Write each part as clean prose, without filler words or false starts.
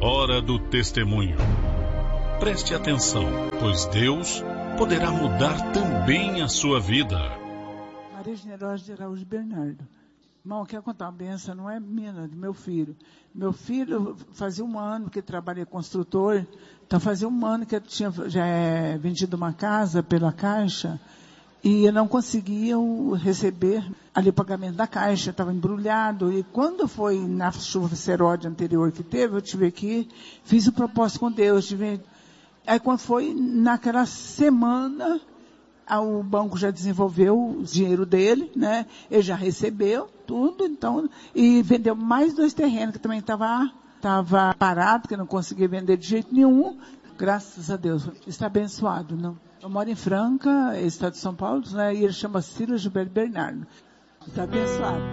Hora do testemunho. Preste atenção, pois Deus poderá mudar também a sua vida. Maria Generosa de Araújo Bernardo. Irmão, quero contar uma benção, não é minha, não, é do meu filho. Meu filho fazia 1 ano que trabalha construtor, então fazia 1 ano que eu tinha vendido uma casa pela Caixa, e eu não conseguia receber ali o pagamento da Caixa, estava embrulhado. E quando foi na chuva seródia anterior que teve, eu tive aqui, fiz o propósito com Deus. Aí quando foi naquela semana, o banco já desenvolveu o dinheiro dele, né? Ele já recebeu tudo, então, e vendeu mais 2 terrenos que também estava parado, que não conseguia vender de jeito nenhum. Graças a Deus, está abençoado, não? Eu moro em Franca, estado de São Paulo, né? E ele chama Silas Gilberto Bernardo. Está abençoado.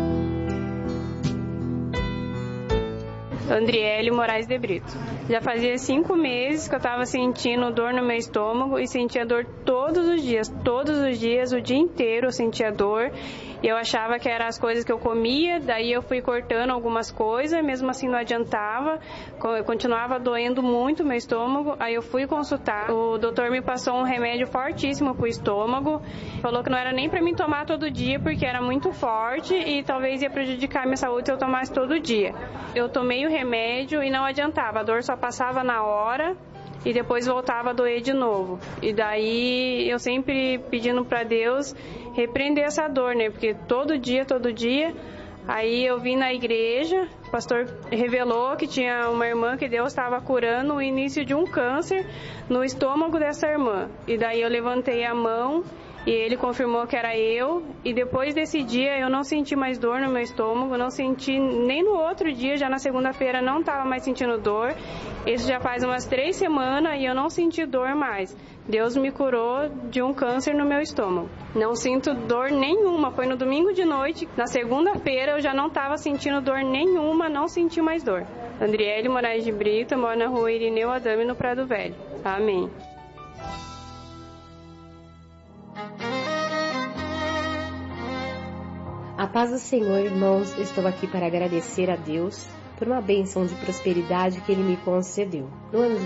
Andriele Moraes de Brito. Já fazia 5 meses que eu estava sentindo dor no meu estômago e sentia dor todos os dias, o dia inteiro eu sentia dor. E eu achava que eram as coisas que eu comia, daí eu fui cortando algumas coisas, mesmo assim não adiantava, continuava doendo muito o meu estômago. Aí eu fui consultar, o doutor me passou um remédio fortíssimo pro estômago, falou que não era nem para mim tomar todo dia, porque era muito forte e talvez ia prejudicar a minha saúde se eu tomasse todo dia. Eu tomei o remédio e não adiantava, a dor só passava na hora e depois voltava a doer de novo. E daí eu sempre pedindo para Deus repreender essa dor, né? Porque todo dia, aí eu vim na igreja, o pastor revelou que tinha uma irmã que Deus estava curando o início de um câncer no estômago dessa irmã. E daí eu levantei a mão e ele confirmou que era eu, e depois desse dia eu não senti mais dor no meu estômago, não senti nem no outro dia, já na segunda-feira não estava mais sentindo dor. Isso já faz umas 3 semanas e eu não senti dor mais. Deus me curou de um câncer no meu estômago. Não sinto dor nenhuma, foi no domingo de noite, na segunda-feira eu já não estava sentindo dor nenhuma, não senti mais dor. Andriele Moraes de Brito, moro na rua Irineu Adame, no Prado Velho. Amém. A paz do Senhor, irmãos, eu estou aqui para agradecer a Deus por uma bênção de prosperidade que Ele me concedeu. No ano de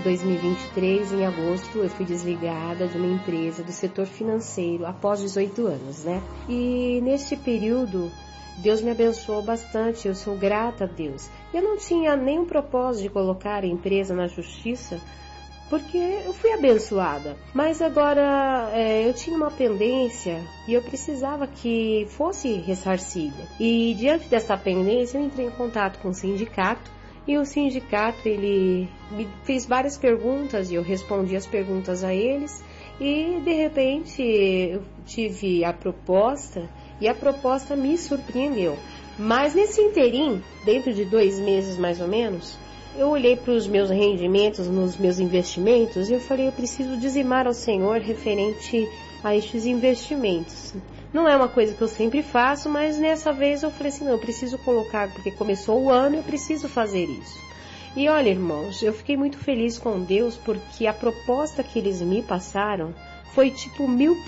2023, em agosto, eu fui desligada de uma empresa do setor financeiro após 18 anos, né? E neste período, Deus me abençoou bastante, eu sou grata a Deus. Eu não tinha nenhum propósito de colocar a empresa na justiça, porque eu fui abençoada. Mas agora eu tinha uma pendência e eu precisava que fosse ressarcida. E diante dessa pendência eu entrei em contato com o sindicato. E o sindicato ele me fez várias perguntas e eu respondi as perguntas a eles. E de repente eu tive a proposta e a proposta me surpreendeu. Mas nesse interim, dentro de 2 meses mais ou menos, eu olhei para os meus rendimentos, nos meus investimentos, e eu falei, eu preciso dizimar ao Senhor referente a estes investimentos. Não é uma coisa que eu sempre faço, mas nessa vez eu falei assim, não, eu preciso colocar, porque começou o ano, eu preciso fazer isso. E olha, irmãos, eu fiquei muito feliz com Deus, porque a proposta que eles me passaram foi tipo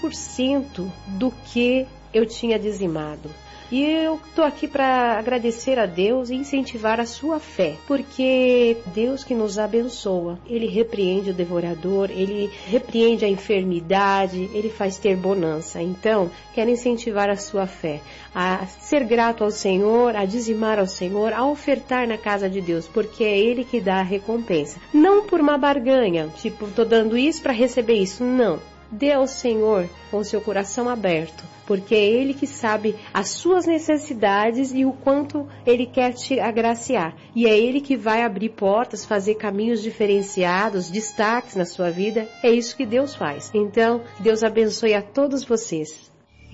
1000% do que eu tinha dizimado. E eu estou aqui para agradecer a Deus e incentivar a sua fé, porque Deus que nos abençoa, Ele repreende o devorador, Ele repreende a enfermidade, Ele faz ter bonança. Então, quero incentivar a sua fé, a ser grato ao Senhor, a dizimar ao Senhor, a ofertar na casa de Deus, porque é Ele que dá a recompensa. Não por uma barganha, tipo, estou dando isso para receber isso, não. Dê ao Senhor com seu coração aberto, porque é Ele que sabe as suas necessidades e o quanto Ele quer te agraciar. E é Ele que vai abrir portas, fazer caminhos diferenciados, destaques na sua vida. É isso que Deus faz. Então, Deus abençoe a todos vocês.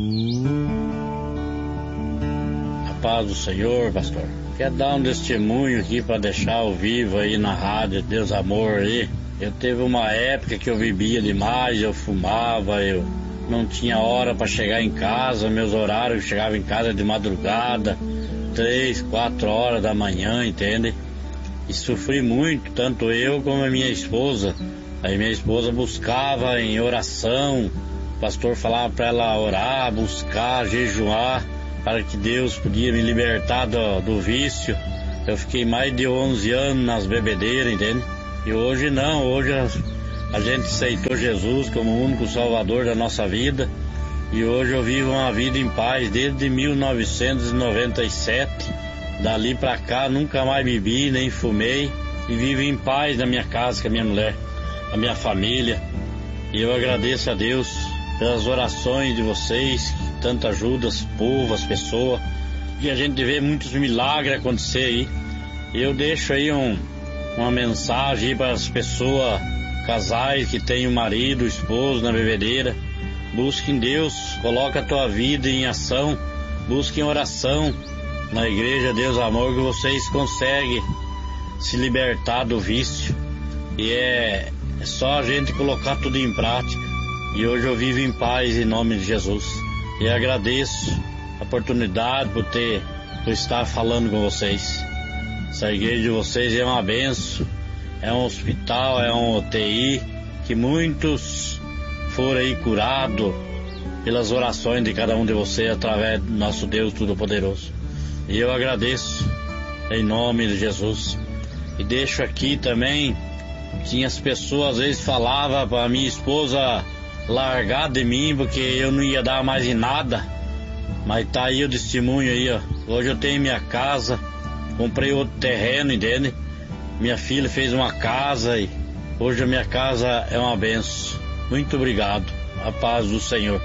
A paz do Senhor, pastor. Quer dar um testemunho aqui para deixar ao vivo aí na rádio, Deus Amor aí. Eu teve uma época que eu bebia demais, eu fumava, eu não tinha hora para chegar em casa, meus horários, eu chegava em casa de madrugada, 3, 4 horas da manhã, entende? E sofri muito, tanto eu como a minha esposa. Aí minha esposa buscava em oração, o pastor falava para ela orar, buscar, jejuar, para que Deus podia me libertar do vício. Eu fiquei mais de 11 anos nas bebedeiras, entende? E hoje não, hoje a gente aceitou Jesus como o único salvador da nossa vida. E hoje eu vivo uma vida em paz desde 1997. Dali pra cá nunca mais bebi, nem fumei. E vivo em paz na minha casa com a minha mulher, a minha família. E eu agradeço a Deus pelas orações de vocês, que tanto ajudam o povo, as pessoas. E a gente vê muitos milagres acontecer aí. E eu deixo aí uma mensagem aí para as pessoas, casais que têm o marido, o esposo na bebedeira. Busque em Deus, coloque a tua vida em ação, busque em oração na igreja Deus Amor, que vocês conseguem se libertar do vício. E é só a gente colocar tudo em prática. E hoje eu vivo em paz em nome de Jesus. E agradeço a oportunidade por estar falando com vocês. Essa igreja de vocês é uma bênção, é um hospital, é um UTI, que muitos foram aí curados pelas orações de cada um de vocês através do nosso Deus Todo-Poderoso. E eu agradeço em nome de Jesus. E deixo aqui também, tinha as pessoas às vezes falavam para minha esposa largar de mim porque eu não ia dar mais em nada. Mas tá aí o testemunho aí, ó. Hoje eu tenho minha casa, comprei outro terreno, entende? Minha filha fez uma casa e hoje a minha casa é uma benção. Muito obrigado. A paz do Senhor.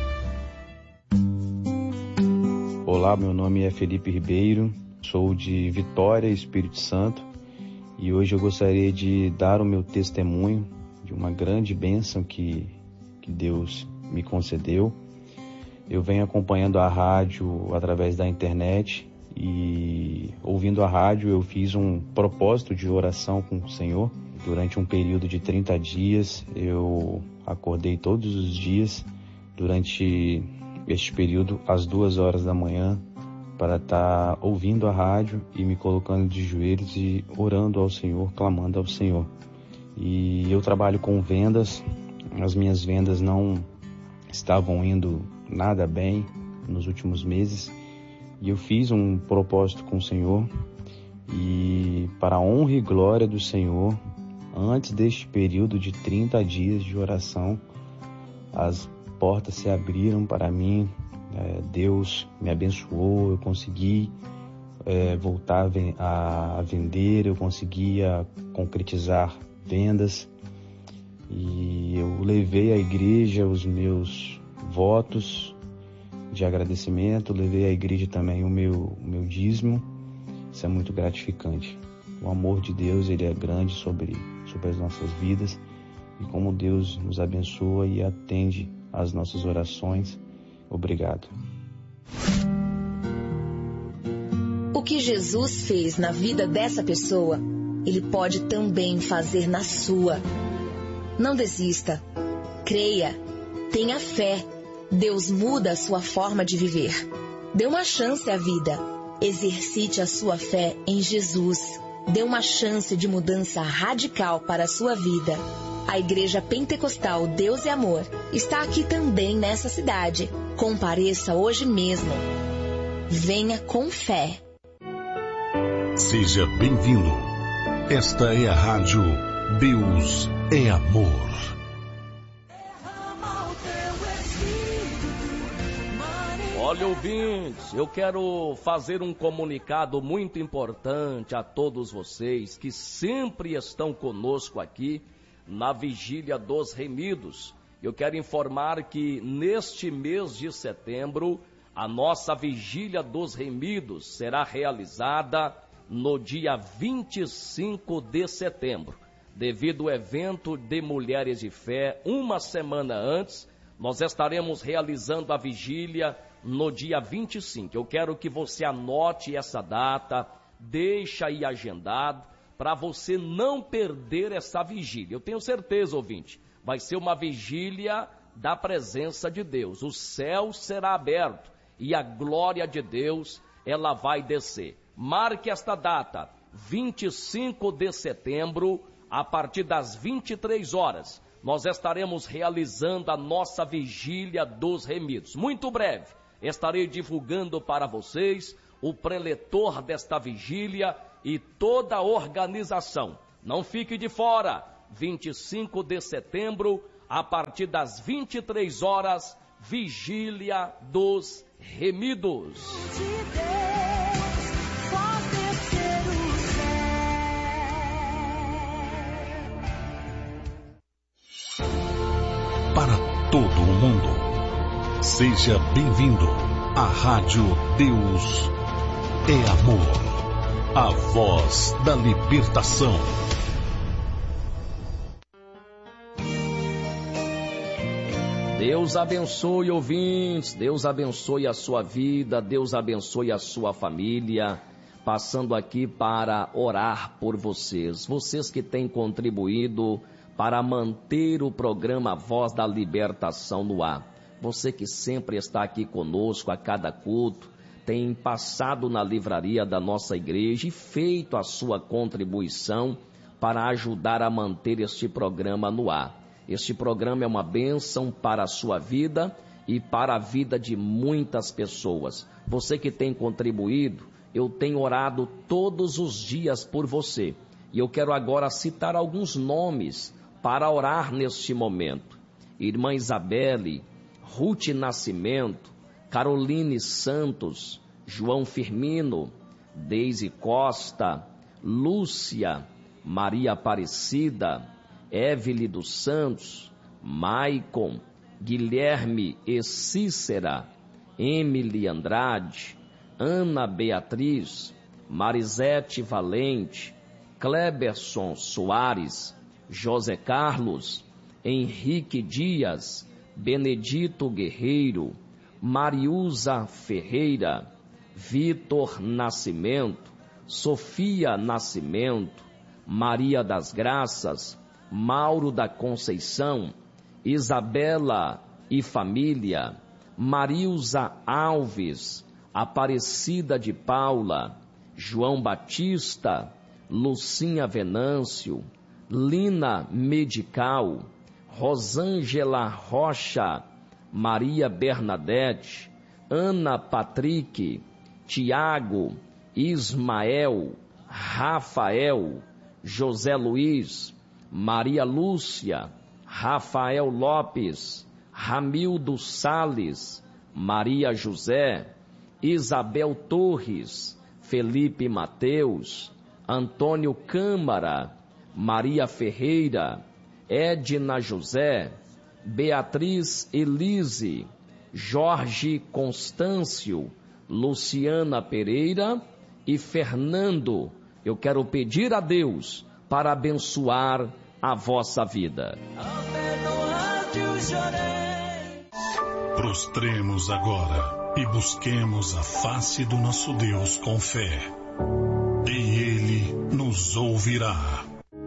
Olá, meu nome é Felipe Ribeiro, sou de Vitória, Espírito Santo, e hoje eu gostaria de dar o meu testemunho de uma grande bênção que Deus me concedeu. Eu venho acompanhando a rádio através da internet e, ouvindo a rádio, eu fiz um propósito de oração com o Senhor. Durante um período de 30 dias, eu acordei todos os dias, durante este período, às 2 horas da manhã, para estar ouvindo a rádio e me colocando de joelhos e orando ao Senhor, clamando ao Senhor. E eu trabalho com vendas, as minhas vendas não estavam indo nada bem nos últimos meses, e eu fiz um propósito com o Senhor, e para a honra e glória do Senhor, antes deste período de 30 dias de oração, as portas se abriram para mim, Deus me abençoou, eu consegui voltar a vender, eu conseguia concretizar vendas, e eu levei à igreja os meus votos de agradecimento, levei à igreja também o meu dízimo. Isso é muito gratificante. O amor de Deus, ele é grande sobre as nossas vidas, e como Deus nos abençoa e atende às nossas orações. Obrigado. O que Jesus fez na vida dessa pessoa, Ele pode também fazer na sua. Não desista. Creia. Tenha fé. Deus muda a sua forma de viver. Dê uma chance à vida. Exercite a sua fé em Jesus. Dê uma chance de mudança radical para a sua vida. A Igreja Pentecostal Deus e Amor está aqui também nessa cidade. Compareça hoje mesmo. Venha com fé. Seja bem-vindo. Esta é a Rádio Deus é Amor. Olha, ouvintes, eu quero fazer um comunicado muito importante a todos vocês que sempre estão conosco aqui na Vigília dos Remidos. Eu quero informar que neste mês de setembro, a nossa Vigília dos Remidos será realizada no dia 25 de setembro. Devido ao evento de Mulheres de Fé, uma semana antes, nós estaremos realizando a vigília no dia 25. Eu quero que você anote essa data, deixa aí agendado, para você não perder essa vigília. Eu tenho certeza, ouvinte, vai ser uma vigília da presença de Deus. O céu será aberto e a glória de Deus, ela vai descer. Marque esta data, 25 de setembro, a partir das 23 horas. Nós estaremos realizando a nossa Vigília dos Remidos. Muito breve, estarei divulgando para vocês o preletor desta vigília e toda a organização. Não fique de fora. 25 de setembro, a partir das 23 horas, Vigília dos Remidos. Para todo o mundo, seja bem-vindo à Rádio Deus é Amor, a voz da libertação. Deus abençoe, ouvintes, Deus abençoe a sua vida, Deus abençoe a sua família, passando aqui para orar por vocês, vocês que têm contribuído para manter o programa Voz da Libertação no ar. Você que sempre está aqui conosco a cada culto, tem passado na livraria da nossa igreja e feito a sua contribuição para ajudar a manter este programa no ar. Este programa é uma bênção para a sua vida e para a vida de muitas pessoas. Você que tem contribuído, eu tenho orado todos os dias por você. E eu quero agora citar alguns nomes para orar neste momento. Irmã Isabelle, Ruth Nascimento, Caroline Santos, João Firmino, Deise Costa, Lúcia, Maria Aparecida, Évile dos Santos, Maicon, Guilherme e Cícera, Emily Andrade, Ana Beatriz, Marisete Valente, Cleberson Soares, José Carlos, Henrique Dias, Benedito Guerreiro, Mariusa Ferreira, Vitor Nascimento, Sofia Nascimento, Maria das Graças, Mauro da Conceição, Isabela e família, Marilza Alves, Aparecida de Paula, João Batista, Lucinha Venâncio, Lina Medical, Rosângela Rocha, Maria Bernadette, Ana Patrick, Tiago, Ismael, Rafael, José Luiz, Maria Lúcia, Rafael Lopes, Ramildo Sales, Maria José, Isabel Torres, Felipe Mateus, Antônio Câmara, Maria Ferreira, Edna José, Beatriz Elise, Jorge Constâncio, Luciana Pereira e Fernando. Eu quero pedir a Deus para abençoar a vossa vida. Prostremos agora e busquemos a face do nosso Deus com fé, e Ele nos ouvirá.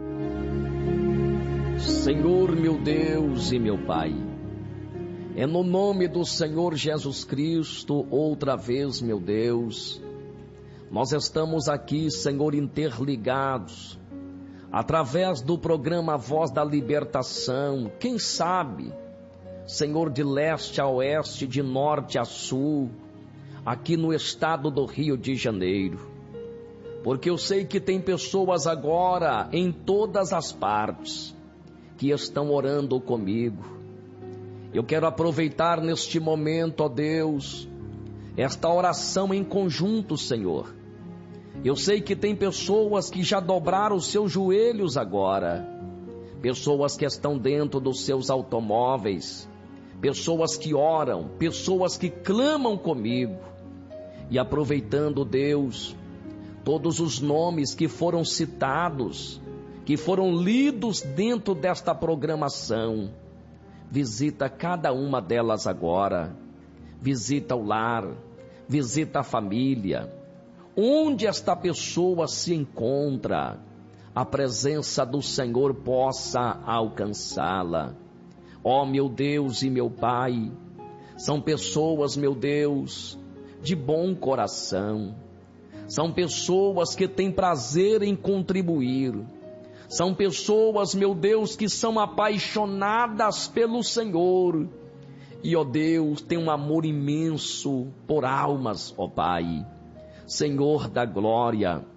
Senhor meu Deus e meu Pai, é no nome do Senhor Jesus Cristo, outra vez, meu Deus, nós estamos aqui, Senhor, interligados, através do programa Voz da Libertação, quem sabe, Senhor, de leste a oeste, de norte a sul, aqui no estado do Rio de Janeiro, porque eu sei que tem pessoas agora em todas as partes que estão orando comigo. Eu quero aproveitar neste momento, ó Deus, esta oração em conjunto, Senhor. Eu sei que tem pessoas que já dobraram os seus joelhos agora, pessoas que estão dentro dos seus automóveis, pessoas que oram, pessoas que clamam comigo. E aproveitando, Deus, todos os nomes que foram citados, que foram lidos dentro desta programação, visita cada uma delas agora, visita o lar, visita a família, onde esta pessoa se encontra, a presença do Senhor possa alcançá-la. Ó meu Deus e meu Pai, são pessoas, meu Deus, de bom coração, são pessoas que têm prazer em contribuir, são pessoas, meu Deus, que são apaixonadas pelo Senhor, e ó Deus, tem um amor imenso por almas, ó Pai. Senhor da glória,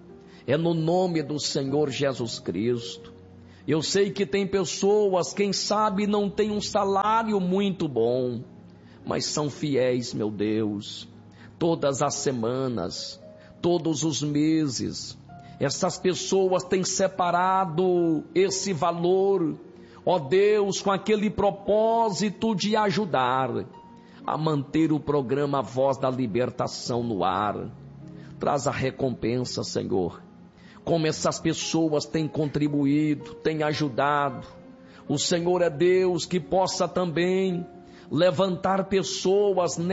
É no nome do Senhor Jesus Cristo. Eu sei que tem pessoas, quem sabe não tem um salário muito bom, mas são fiéis, meu Deus, todas as semanas, todos os meses. Essas pessoas têm separado esse valor, ó Deus, com aquele propósito de ajudar a manter o programa Voz da Libertação no ar. Traz a recompensa, Senhor. Como essas pessoas têm contribuído, têm ajudado. O Senhor é Deus que possa também levantar pessoas